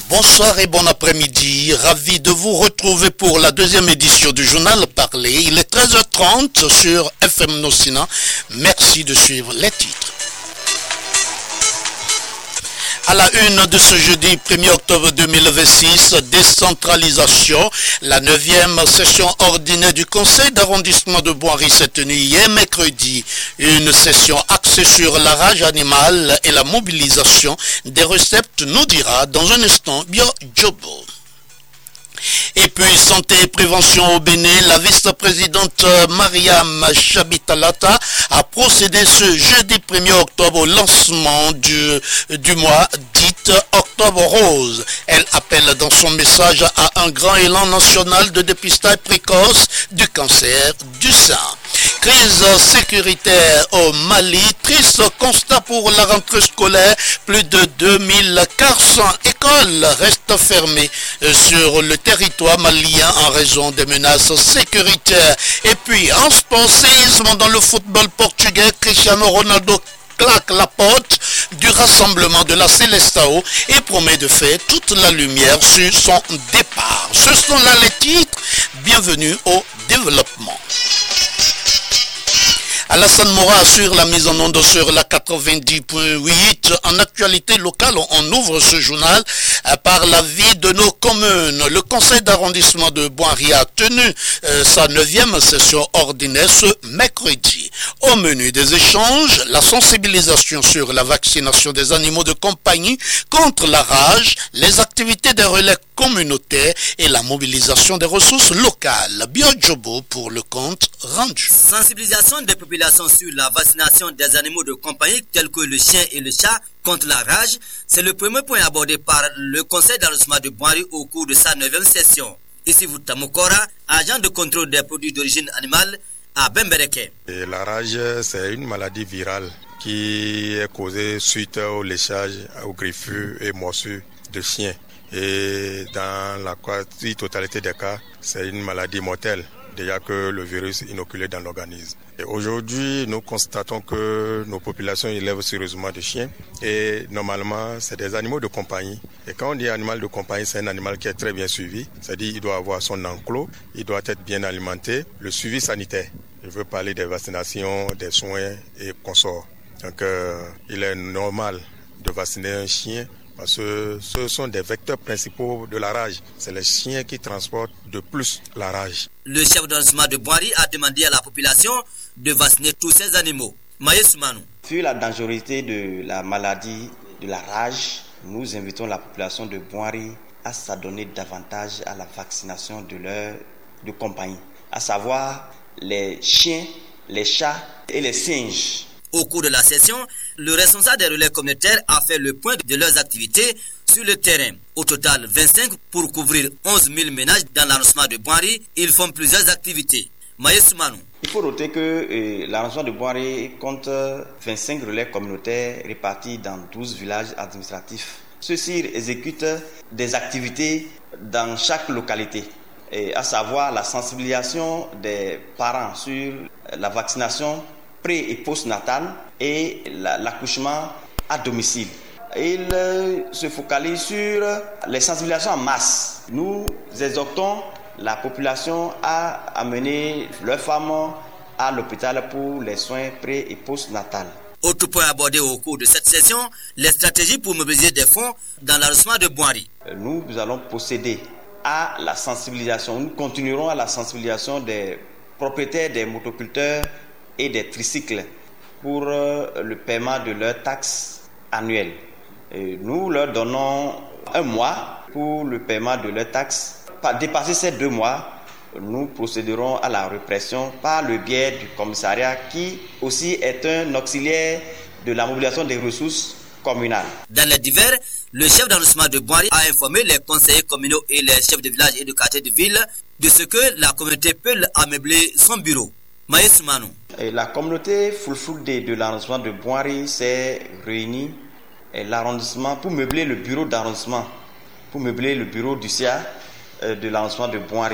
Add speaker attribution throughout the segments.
Speaker 1: Bonsoir et bon après-midi. Ravi de vous retrouver pour la deuxième édition du journal Parler. Il est 13h30 sur FM Nocina. Merci de suivre les titres. À la une de ce jeudi 1er octobre 2026, décentralisation. La 9e session ordinaire du conseil d'arrondissement de Boiry s'est tenue hier mercredi. Une session axée sur la rage animale et la mobilisation des recettes, nous dira dans un instant Bio Jobo. Et puis santé et prévention au Bénin, la vice-présidente Mariam Chabitalata a procédé ce jeudi 1er octobre au lancement du mois dit Octobre Rose. Elle appelle dans son message à un grand élan national de dépistage précoce du cancer du sein. Crise sécuritaire au Mali, triste constat pour la rentrée scolaire, plus de 2400 écoles restent fermées sur le territoire malien en raison des menaces sécuritaires. Et puis en sport, séisme dans le football portugais, Cristiano Ronaldo claque la porte du rassemblement de la Seleção et promet de faire toute la lumière sur son départ. Ce sont là les titres. Bienvenue au développement. Alassane Mora assure la mise en onde sur la 90.8. En actualité locale, on ouvre ce journal par la vie de nos communes. Le conseil d'arrondissement de Boiry a tenu sa 9e session ordinaire ce mercredi. Au menu des échanges, la sensibilisation sur la vaccination des animaux de compagnie contre la rage, les activités des relais communautaires et la mobilisation des ressources locales. Biojobo pour le compte rendu.
Speaker 2: Sensibilisation des populations sur la vaccination des animaux de compagnie tels que le chien et le chat contre la rage, c'est le premier point abordé par le conseil d'arrondissement de Boiry au cours de sa 9e session. Ici Tamokora, agent de contrôle des produits d'origine animale à Bembereke.
Speaker 3: La rage, c'est une maladie virale qui est causée suite au léchage, aux griffures et morsures de chiens. Et dans la quasi-totalité des cas, c'est une maladie mortelle, déjà que le virus est inoculé dans l'organisme. Et aujourd'hui, nous constatons que nos populations élèvent sérieusement de chiens et normalement, c'est des animaux de compagnie. Et quand on dit animal de compagnie, c'est un animal qui est très bien suivi, c'est-à-dire qu'il doit avoir son enclos, il doit être bien alimenté, le suivi sanitaire. Je veux parler des vaccinations, des soins et consorts. Donc, il est normal de vacciner un chien parce que ce sont des vecteurs principaux de la rage. C'est les chiens qui transportent de plus la rage.
Speaker 2: Le chef d'arrondissement de Boiry a demandé à la population de vacciner tous ces animaux. Maïe Soumanou.
Speaker 4: Vu la dangerosité de la maladie de la rage, nous invitons la population de Boiry à s'adonner davantage à la vaccination de compagnie, à savoir les chiens, les chats et les singes.
Speaker 2: Au cours de la session, le responsable des relais communautaires a fait le point de leurs activités sur le terrain. Au total, 25 pour couvrir 11 000 ménages dans l'arrondissement de Boiry. Ils font plusieurs activités. Maïe Soumanou.
Speaker 4: Il faut noter que l'arrondissement de Boiry compte 25 relais communautaires répartis dans 12 villages administratifs. Ceux-ci exécutent des activités dans chaque localité, à savoir la sensibilisation des parents sur la vaccination pré- et post-natal et l'accouchement à domicile. Il se focalise sur les sensibilisations en masse. Nous exhortons la population à amener leurs femmes à l'hôpital pour les soins pré- et post-natal.
Speaker 2: Autre point abordé au cours de cette session, les stratégies pour mobiliser des fonds dans l'arrondissement de Boiry.
Speaker 4: Nous allons procéder à la sensibilisation. Nous continuerons à la sensibilisation des propriétaires des motoculteurs et des tricycles pour le paiement de leurs taxes annuelles. Et nous leur donnons un mois pour le paiement de leurs taxes. Dépasser ces 2 mois, nous procéderons à la répression par le biais du commissariat qui aussi est un auxiliaire de la mobilisation des ressources communales.
Speaker 2: Dans les divers, le chef d'arrondissement de Boiry a informé les conseillers communaux et les chefs de village et de quartier de ville de ce que la communauté peut ameubler son bureau. Maïs Soumanou.
Speaker 4: La communauté Fulfulde de l'arrondissement de Boiry s'est réunie l'arrondissement pour meubler le bureau d'arrondissement, pour meubler le bureau du CA de l'arrondissement de Boiry.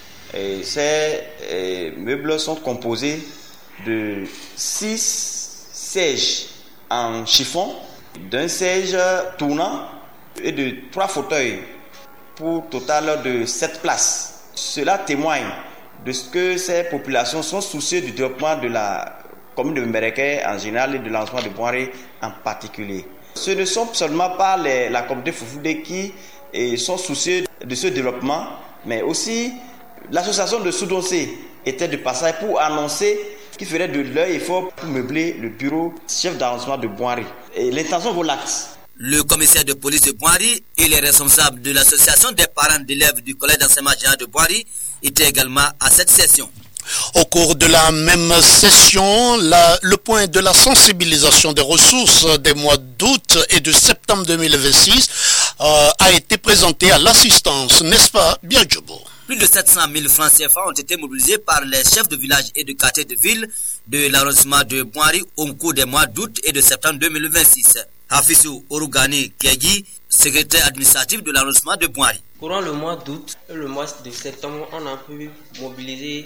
Speaker 4: Ces meubles sont composés de 6 sièges en chiffon, d'un siège tournant et de 3 fauteuils pour total de 7 places. Cela témoigne de ce que ces populations sont soucieuses du développement de la commune de Mbereke en général et de l'arrondissement de Boiré en particulier. Ce ne sont seulement pas la communauté Foufoudé qui sont soucieux de ce développement, mais aussi l'association de Soudoncé était de passage pour annoncer qu'ils feraient de leur effort pour meubler le bureau chef d'arrondissement de Boiré. Et l'intention vaut l'acte.
Speaker 2: Le commissaire de police de Boiré et les responsables de l'association des parents d'élèves du collège d'enseignement général de Boiré étaient également à cette session.
Speaker 1: Au cours de la même session, le point de la sensibilisation des ressources des mois d'août et de septembre 2026 a été présenté à l'assistance, n'est-ce pas, Biadjobo?
Speaker 2: Plus de 700 000 francs CFA ont été mobilisés par les chefs de village et de quartier de ville de l'arrondissement de Boiré au cours des mois d'août et de septembre 2026. Hafissou Orugani Kiegi, secrétaire administratif de l'arrondissement de Boiré.
Speaker 5: Courant le mois d'août et le mois de septembre, on a pu mobiliser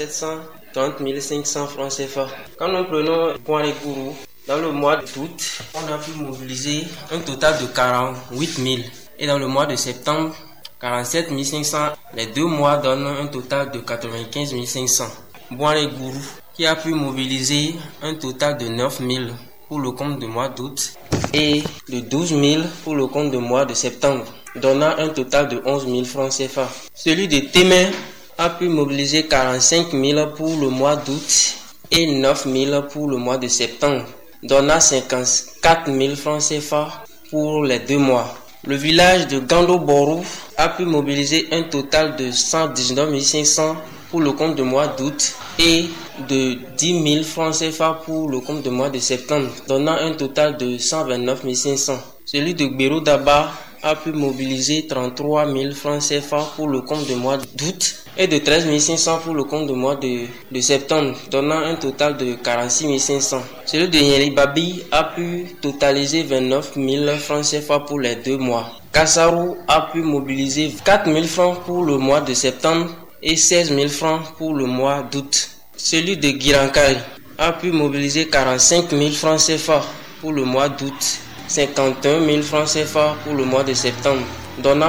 Speaker 5: 730 500 francs CFA. Quand nous prenons Boiré Gourou, dans le mois d'août, on a pu mobiliser un total de 48 000. Et dans le mois de septembre, 47 500. Les 2 mois donnent un total de 95 500. Boiré Gourou, qui a pu mobiliser un total de 9 000 pour le compte du mois d'août et de 12 000 pour le compte du mois de septembre, donnant un total de 11 000 francs CFA. Celui de Témé a pu mobiliser 45 000 pour le mois d'août et 9 000 pour le mois de septembre, donnant 54 000 francs CFA pour les 2 mois. Le village de Gando-Borou a pu mobiliser un total de 119 500 pour le compte du mois d'août et de 10 000 francs CFA pour le compte du mois de septembre, donnant un total de 129 500. Celui de Gbero Daba a pu mobiliser 33 000 francs CFA pour le compte du mois d'août et de 13 500 pour le compte du mois de septembre, donnant un total de 46 500. Celui de Nyeribabi a pu totaliser 29 000 francs CFA pour les 2 mois. Kassaru a pu mobiliser 4 000 francs pour le mois de septembre et 16 000 francs pour le mois d'août. Celui de Girankai a pu mobiliser 45 000 francs CFA pour le mois d'août, 51 000 francs CFA pour le mois de septembre, donnant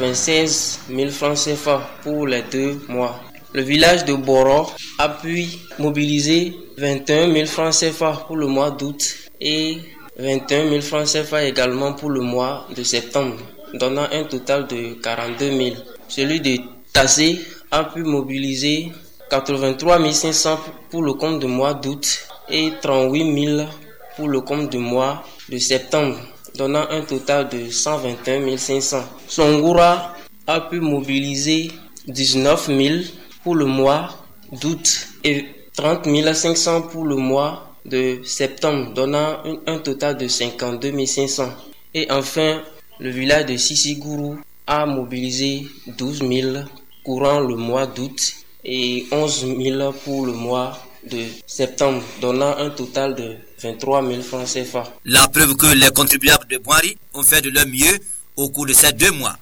Speaker 5: 96 000 francs CFA pour les 2 mois. Le village de Boro a pu mobiliser 21 000 francs CFA pour le mois d'août et 21 000 francs CFA également pour le mois de septembre, donnant un total de 42 000. Celui de Tassé a pu mobiliser 83 500 pour le compte du mois d'août et 38 000 pour le compte du mois de septembre, donnant un total de 121 500. Songura a pu mobiliser 19 000 pour le mois d'août et 30 500 pour le mois de septembre, donnant un total de 52 500. Et enfin, le village de Sissiguru a mobilisé 12 000 courant le mois d'août et 11 000 pour le mois de septembre, donnant un total de 23 000 francs CFA.
Speaker 2: La preuve que les contribuables de Boiré ont fait de leur mieux au cours de ces 2 mois.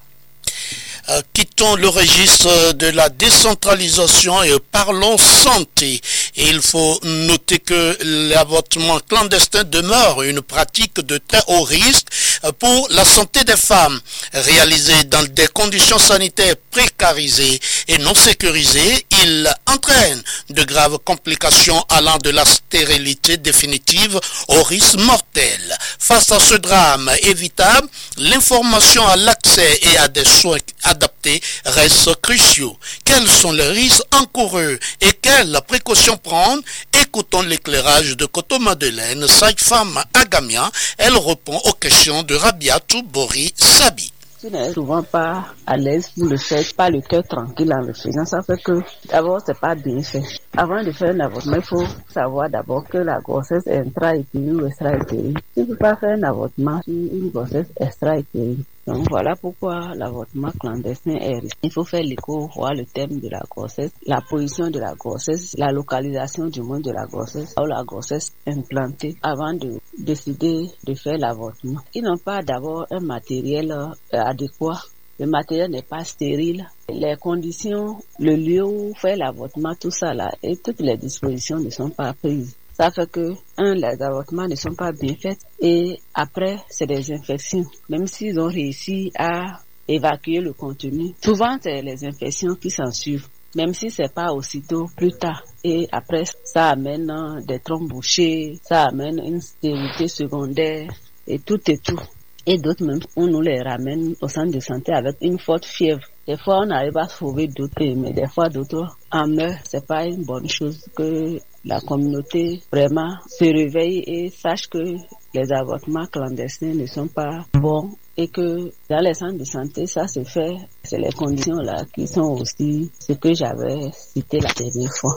Speaker 1: Quittons le registre de la décentralisation et parlons santé. Et il faut noter que l'avortement clandestin demeure une pratique de très haut risque pour la santé des femmes, réalisée dans des conditions sanitaires précarisées et non sécurisées. Il entraîne de graves complications allant de la stérilité définitive au risque mortel. Face à ce drame évitable, l'information à l'accès et à des soins adaptés restent cruciaux. Quels sont les risques encourus et quelles précautions prendre? Écoutons l'éclairage de Koto Madeleine, sage-femme à Gamia. Elle répond aux questions de Rabiatou Bori Sabi.
Speaker 6: Tu n'es souvent pas à l'aise pour le faire, pas le cœur tranquille en le faisant. Ça fait que d'abord c'est pas bien fait. Avant de faire un avortement, il faut savoir d'abord que la grossesse est intra-utérine ou extra-utérine. Tu ne peux pas faire un avortement sur une grossesse extra-utérine. Donc voilà pourquoi l'avortement clandestin est risqué. Il faut faire l'écho, voir le thème de la grossesse, la position de la grossesse, la localisation du moment de la grossesse, ou la grossesse implantée avant de décider de faire l'avortement. Ils n'ont pas d'abord un matériel adéquat. Le matériel n'est pas stérile. Les conditions, le lieu où faire l'avortement, tout ça là, et toutes les dispositions ne sont pas prises. Ça fait que, les avortements ne sont pas bien faits et après, c'est des infections. Même s'ils ont réussi à évacuer le contenu, souvent c'est les infections qui s'en suivent. Même si c'est pas aussitôt, plus tard. Et après, ça amène des trompes bouchées, ça amène une stérilité secondaire et tout. Et d'autres même, on nous les ramène au centre de santé avec une forte fièvre. Des fois, on arrive à sauver d'autres, mais des fois, d'autres en meurent. C'est pas une bonne chose que la communauté vraiment se réveille et sache que les avortements clandestins ne sont pas bons et que dans les centres de santé, ça se fait. C'est les conditions là qui sont aussi ce que j'avais cité la dernière fois.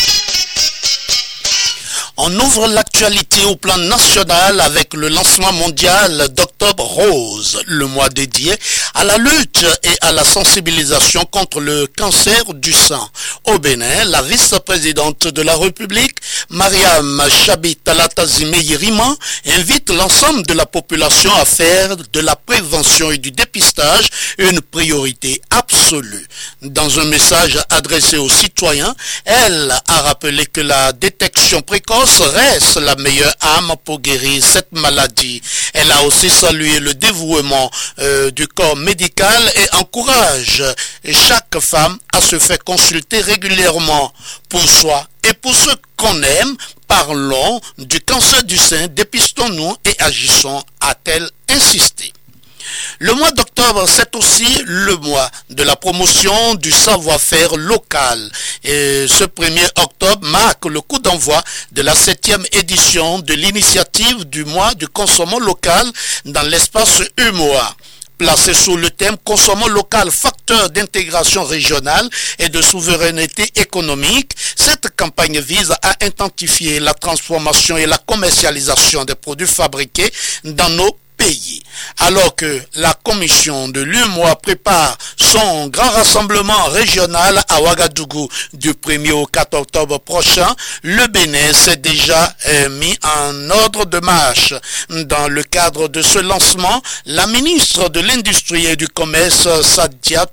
Speaker 1: On ouvre l'actualité au plan national avec le lancement mondial d'Octobre Rose, le mois dédié à la lutte et à la sensibilisation contre le cancer du sein. Au Bénin, la vice-présidente de la République, Mariam Chabi-Talatazime Yirima, invite l'ensemble de la population à faire de la prévention et du dépistage une priorité absolue. Dans un message adressé aux citoyens, elle a rappelé que la détection précoce reste la meilleure arme pour guérir cette maladie. Elle a aussi salué le dévouement du corps médical et encourage chaque femme à se faire consulter régulièrement pour soi et pour ceux qu'on aime. Parlons du cancer du sein, dépistons-nous et agissons, a-t-elle insisté. Le mois d'octobre, c'est aussi le mois de la promotion du savoir-faire local. Et ce 1er octobre marque le coup d'envoi de la 7e édition de l'initiative du mois du consommant local dans l'espace UMOA. Placé sous le thème « Consommant local, facteur d'intégration régionale et de souveraineté économique », cette campagne vise à intensifier la transformation et la commercialisation des produits fabriqués dans nos pays. Alors que la commission de l'UMOA prépare son grand rassemblement régional à Ouagadougou du 1er au 4 octobre prochain, le Bénin s'est déjà mis en ordre de marche. Dans le cadre de ce lancement, la ministre de l'Industrie et du Commerce, Sadia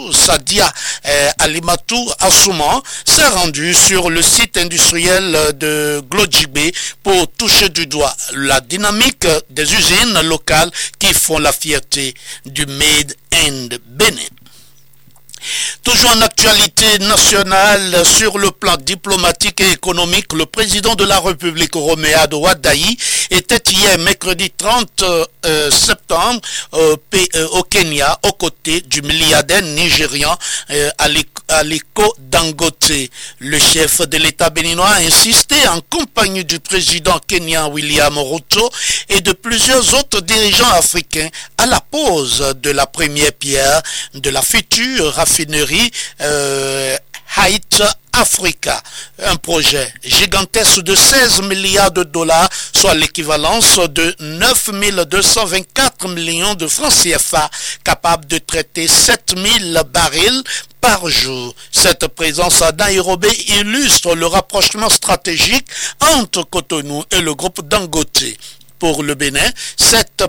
Speaker 1: Alimatou Assouman, s'est rendue sur le site industriel de Glodjibé pour toucher du doigt la dynamique des usines locales qui font la fierté du Made in Bénin. Toujours en actualité nationale, sur le plan diplomatique et économique, le président de la République, Roméado Wadaï, était hier mercredi 30 septembre au Kenya, aux côtés du milliardaire nigérian Aliko Dangote. Le chef de l'État béninois a insisté, en compagnie du président kenyan William Ruto et de plusieurs autres dirigeants africains, à la pose de la première pierre de la future raffinerie Haït Africa, un projet gigantesque de 16 milliards de dollars, soit l'équivalence de 9 224 millions de francs CFA, capable de traiter 7 000 barils par jour. Cette présence à Nairobi illustre le rapprochement stratégique entre Cotonou et le groupe Dangote. Pour le Bénin, cette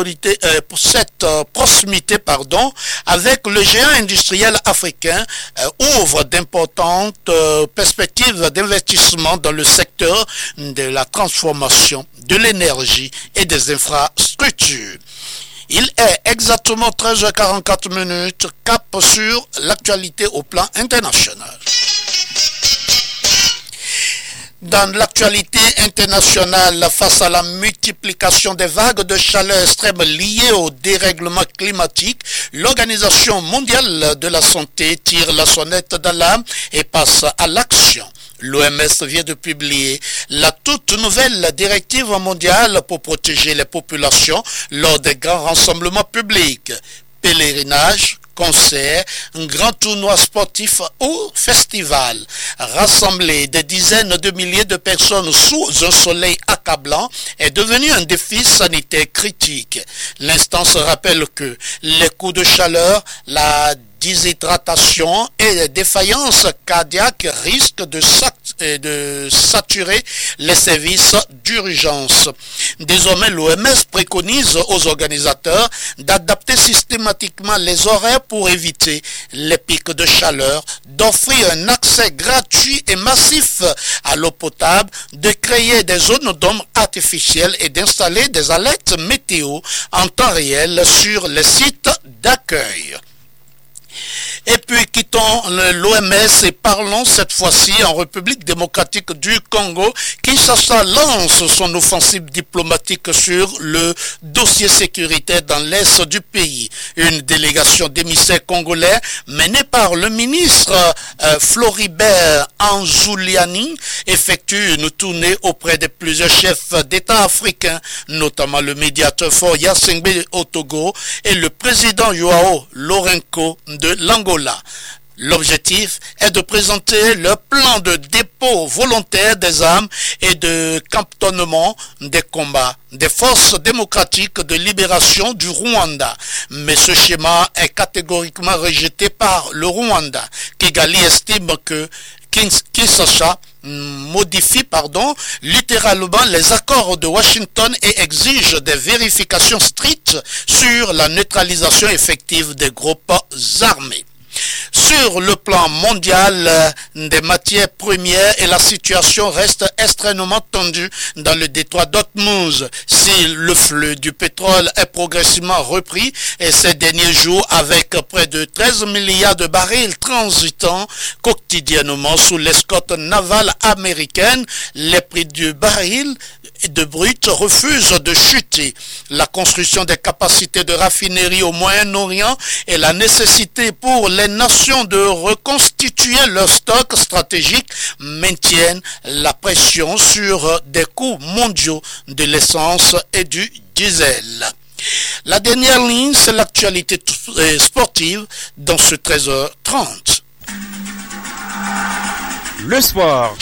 Speaker 1: proximité avec le géant industriel africain ouvre d'importantes perspectives d'investissement dans le secteur de la transformation, de l'énergie et des infrastructures. Il est exactement 13h44, cap sur l'actualité au plan international. Dans l'actualité internationale, face à la multiplication des vagues de chaleur extrême liées au dérèglement climatique, l'Organisation mondiale de la santé tire la sonnette d'alarme et passe à l'action. L'OMS vient de publier la toute nouvelle directive mondiale pour protéger les populations lors des grands rassemblements publics, pèlerinages, concerts, un grand tournoi sportif ou festival. Rassembler des dizaines de milliers de personnes sous un soleil accablant est devenu un défi sanitaire critique. L'instance rappelle que les coups de chaleur, la déshydratation et défaillance cardiaque risquent de saturer les services d'urgence. Désormais, l'OMS préconise aux organisateurs d'adapter systématiquement les horaires pour éviter les pics de chaleur, d'offrir un accès gratuit et massif à l'eau potable, de créer des zones d'ombre artificielles et d'installer des alertes météo en temps réel sur les sites d'accueil. Et puis quittons l'OMS et parlons cette fois-ci en République démocratique du Congo. Kinshasa lance son offensive diplomatique sur le dossier sécuritaire dans l'est du pays. Une délégation d'émissaires congolais menée par le ministre Floribert Anzouliani effectue une tournée auprès de plusieurs chefs d'État africains, notamment le médiateur Faure Gnassingbé au Togo et le président Joao Lourenço de l'Angola. L'objectif est de présenter le plan de dépôt volontaire des armes et de cantonnement des combats des forces démocratiques de libération du Rwanda. Mais ce schéma est catégoriquement rejeté par le Rwanda. Kigali estime que Kinshasa modifie littéralement les accords de Washington et exige des vérifications strictes sur la neutralisation effective des groupes armés. Sur le plan mondial des matières premières, et la situation reste extrêmement tendue dans le détroit d'Ormuz. Si le flux du pétrole est progressivement repris et ces derniers jours avec près de 13 milliards de barils transitant quotidiennement sous l'escorte navale américaine, les prix du baril de brut refusent de chuter. La construction des capacités de raffinerie au Moyen-Orient et la nécessité pour les nations de reconstituer leur stock stratégique maintiennent la pression sur des coûts mondiaux de l'essence et du diesel. La dernière ligne, c'est l'actualité sportive dans ce 13h30.
Speaker 7: Le sport.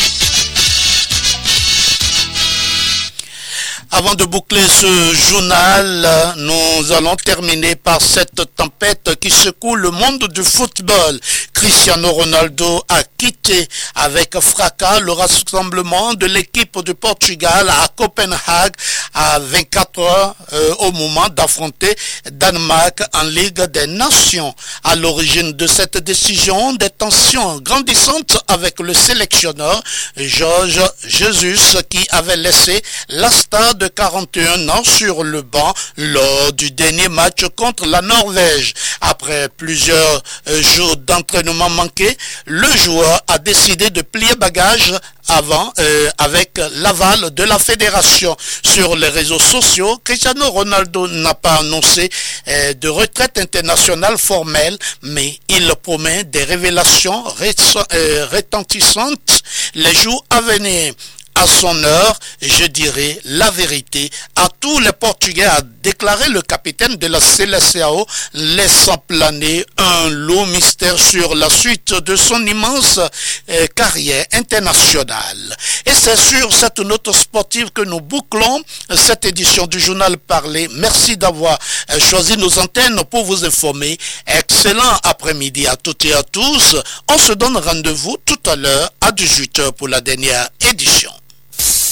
Speaker 1: Avant de boucler ce journal, nous allons terminer par cette tempête qui secoue le monde du football. Cristiano Ronaldo a quitté avec fracas le rassemblement de l'équipe du Portugal à Copenhague à 24 heures au moment d'affronter Danemark en Ligue des Nations. À l'origine de cette décision, des tensions grandissantes avec le sélectionneur Jorge Jesus qui avait laissé la star de 41 ans sur le banc lors du dernier match contre la Norvège. Après plusieurs jours d'entraînement manqués, le joueur a décidé de plier bagages avec l'aval de la fédération. Sur les réseaux sociaux, Cristiano Ronaldo n'a pas annoncé de retraite internationale formelle, mais il promet des révélations retentissantes les jours à venir. À son heure, je dirai la vérité à tous les Portugais, a déclaré le capitaine de la Seleção, laissant planer un lourd mystère sur la suite de son immense carrière internationale. Et c'est sur cette note sportive que nous bouclons cette édition du Journal Parlé. Merci d'avoir choisi nos antennes pour vous informer. Excellent après-midi à toutes et à tous. On se donne rendez-vous tout à l'heure à 18h pour la dernière édition.